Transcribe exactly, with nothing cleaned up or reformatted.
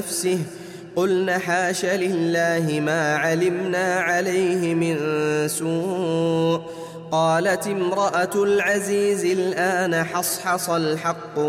نفسه قلن حاش لله ما علمنا عليه من سوء. قالت امرأة العزيز الآن حصحص الحق